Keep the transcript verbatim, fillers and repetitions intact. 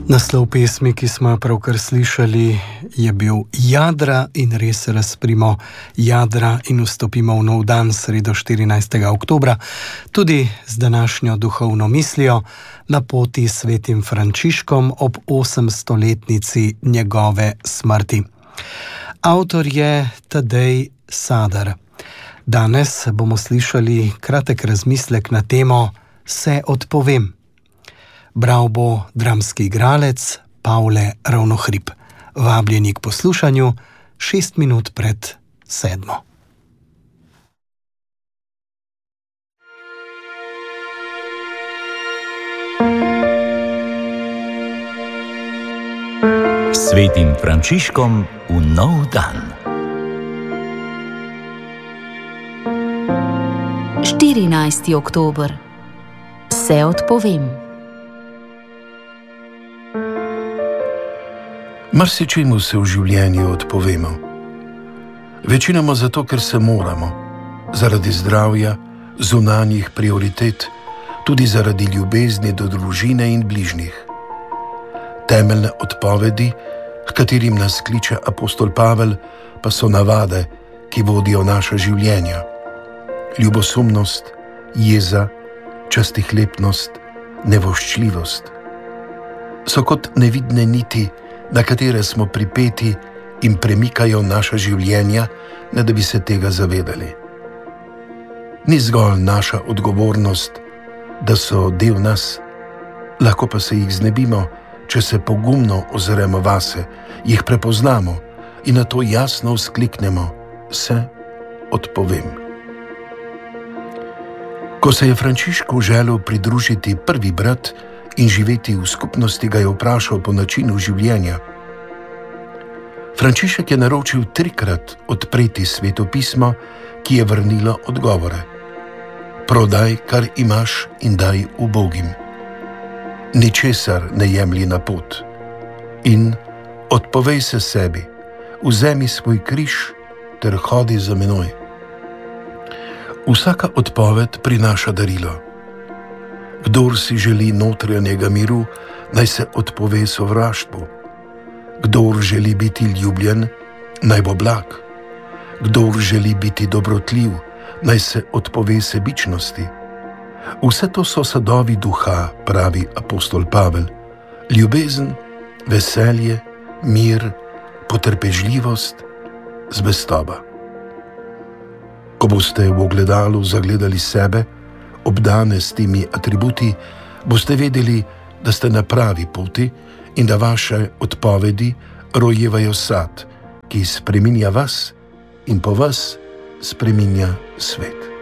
Naslov pesmi, ki smo jo pravkar slišali, je bil Jadra in res razprimo jadra in vstopimo v nov dan, sredo štirinajstega oktobra, tudi z današnjo duhovno mislijo na poti s svetim Frančiškom ob osemstoletnici njegove smrti. Avtor je Tadej Sadar. Danes bomo slišali kratek razmislek na temo Se odpovem. Bral bo dramski igralec Pavle Ravnohrib. Vabljeni k poslušanju šest minut pred sedmo. Svetim Frančiškom v nov dan. štirinajsti oktober. Se odpovem. Marsičemu se v življenju odpovemo. Večinoma zato, ker se moramo, zaradi zdravja, zunanjih prioritet, tudi zaradi ljubezni do družine in bližnjih. Temeljne odpovedi, h katerim nas kliče apostol Pavel, pa so navade, ki vodijo naša življenja. Ljubosumnost, jeza, častihlepnost, nevoščljivost. So kot nevidne niti, na katere smo pripeti in premikajo naša življenja, ne da bi se tega zavedali. Ni zgolj naša odgovornost, da so del nas, lahko pa se jih znebimo, če se pogumno ozremo vase, jih prepoznamo in na to jasno vzkliknemo: se odpovem. Ko se je Frančišku želel pridružiti prvi brat in živeti v skupnosti, ga je vprašal po načinu življenja. Frančišek je naročil trikrat odpreti svetopismo, ki je vrnilo odgovore. Prodaj, kar imaš, in daj ubogim. Ničesar ne jemlji na pot. In odpovej se sebi, vzemi svoj križ ter hodi za menoj. Vsaka odpoved prinaša darilo. Kdor si želi notranjega miru, naj se odpove sovraštvu. Kdor želi biti ljubljen, naj bo blag. Kdor želi biti dobrotljiv, naj se odpove sebičnosti. Vse to so sadovi duha, pravi apostol Pavel. Ljubezen, veselje, mir, potrpežljivost, zvestoba. Ko boste v ogledalu zagledali sebe, obdane s temi atributi, boste vedeli, da ste na pravi poti in da vaše odpovedi rojevajo sad, ki spreminja vas in po vas spreminja svet.